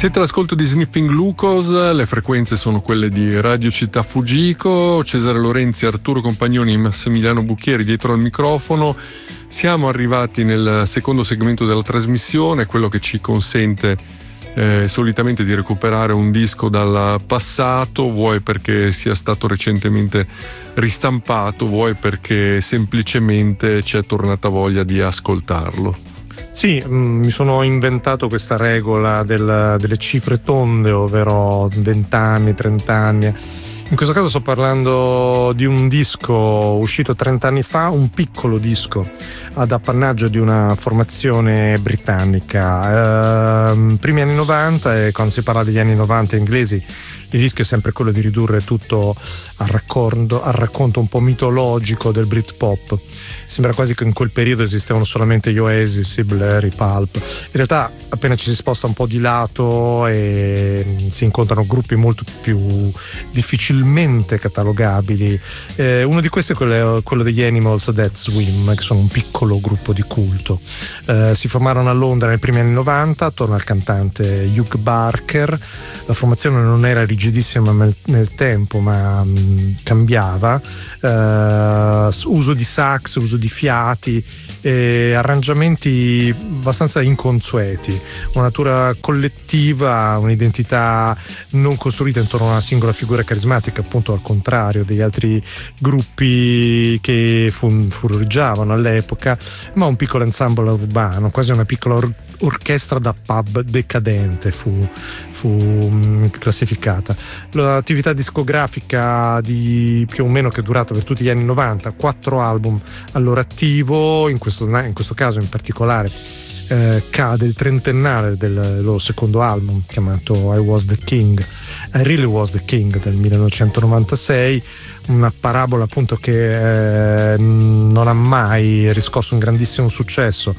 Siete all'ascolto di Sniffing Glucose, le frequenze sono quelle di Radio Città Fujiko, Cesare Lorenzi, Arturo Compagnoni, Massimiliano Bucchieri dietro al microfono. Siamo arrivati nel secondo segmento della trasmissione, quello che ci consente solitamente di recuperare un disco dal passato, vuoi perché sia stato recentemente ristampato, vuoi perché semplicemente c'è tornata voglia di ascoltarlo. Sì, mi sono inventato questa regola delle cifre tonde, ovvero 20 anni, 30 anni. In questo caso sto parlando di un disco uscito 30 anni fa, un piccolo disco ad appannaggio di una formazione britannica. Primi anni 90, e quando si parla degli anni 90 inglesi, il rischio è sempre quello di ridurre tutto al racconto un po' mitologico del Britpop. Sembra quasi che in quel periodo esistevano solamente gli Oasis, i Blur, i Pulp. In realtà appena ci si sposta un po' di lato e si incontrano gruppi molto più difficilmente catalogabili. Uno di questi è quello degli Animals That Swim, che sono un piccolo gruppo di culto. Si formarono a Londra nei primi anni 90 attorno al cantante Hugh Barker. La formazione non era rigidissima nel tempo, ma cambiava. Uso di sax, uso di fiati, arrangiamenti abbastanza inconsueti, una natura collettiva, un'identità non costruita intorno a una singola figura carismatica, appunto al contrario degli altri gruppi che furoreggiavano all'epoca, ma un piccolo ensemble urbano, quasi una piccola orchestra da pub decadente fu classificata. L'attività discografica di più o meno che è durata per tutti gli anni 90, 4 album all'ora attivo, in questo caso in particolare cade il trentennale del loro secondo album chiamato I Really Was the King del 1996, una parabola appunto che non ha mai riscosso un grandissimo successo,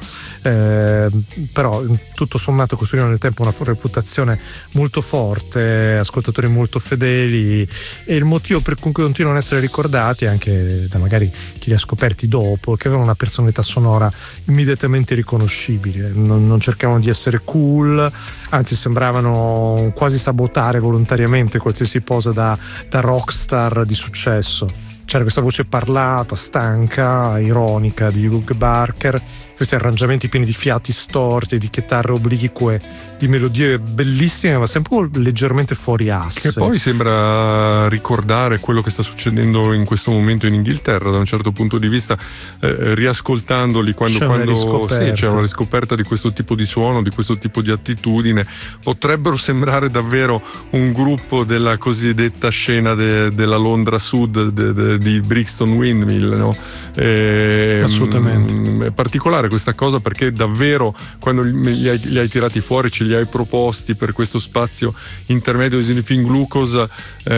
però tutto sommato costruirono nel tempo una reputazione molto forte, ascoltatori molto fedeli, e il motivo per cui continuano ad essere ricordati anche da magari chi li ha scoperti dopo è che avevano una personalità sonora immediatamente riconoscibile, non cercavano di essere cool, anzi sembravano quasi sabotare volontariamente qualsiasi posa da rockstar di successo. C'era questa voce parlata, stanca, ironica di Hugh Barker, questi arrangiamenti pieni di fiati storti, di chitarre oblique, di melodie bellissime ma sempre leggermente fuori asse. Che poi sembra ricordare quello che sta succedendo in questo momento in Inghilterra da un certo punto di vista, riascoltandoli quando c'è una riscoperta di questo tipo di suono, di questo tipo di attitudine, potrebbero sembrare davvero un gruppo della cosiddetta scena della Londra Sud, di Brixton Windmill, no? Assolutamente. È particolare questa cosa perché davvero quando li hai tirati fuori, ce li hai proposti per questo spazio intermedio di Sniffing Glucose,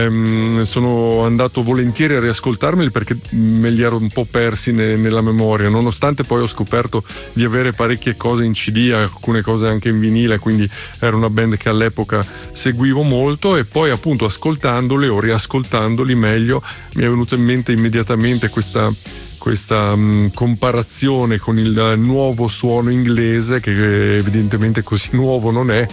sono andato volentieri a riascoltarmeli perché me li ero un po' persi nella memoria, nonostante poi ho scoperto di avere parecchie cose in CD, alcune cose anche in vinile, quindi era una band che all'epoca seguivo molto, e poi appunto ascoltandoli o riascoltandoli meglio mi è venuta in mente immediatamente questa comparazione con il nuovo suono inglese, che evidentemente così nuovo non è,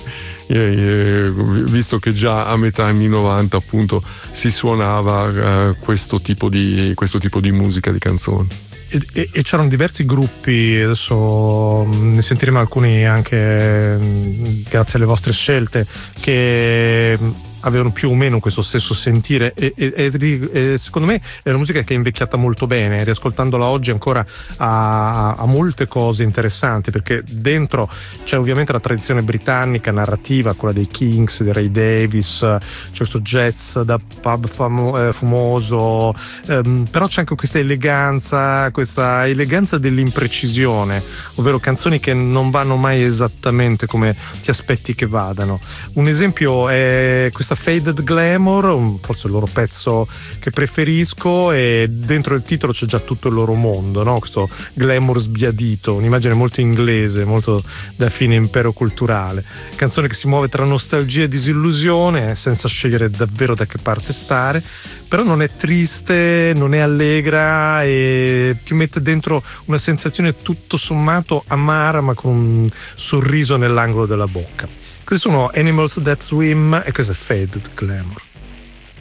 visto che già a metà anni 90 appunto si suonava questo tipo di musica, di canzoni. E c'erano diversi gruppi, adesso ne sentiremo alcuni anche grazie alle vostre scelte, che avevano più o meno questo stesso sentire, e secondo me è una musica che è invecchiata molto bene, riascoltandola oggi ancora ha molte cose interessanti, perché dentro c'è ovviamente la tradizione britannica narrativa, quella dei Kings, dei Ray Davis, c'è questo jazz da pub fumoso, però c'è anche questa eleganza dell'imprecisione, ovvero canzoni che non vanno mai esattamente come ti aspetti che vadano. Un esempio è questa Faded Glamour, forse il loro pezzo che preferisco, e dentro il titolo c'è già tutto il loro mondo, no? Questo glamour sbiadito, un'immagine molto inglese, molto da fine impero culturale, canzone che si muove tra nostalgia e disillusione senza scegliere davvero da che parte stare, però non è triste, non è allegra e ti mette dentro una sensazione tutto sommato amara, ma con un sorriso nell'angolo della bocca. Questi sono Animals That Swim e questo è Faded Glamour.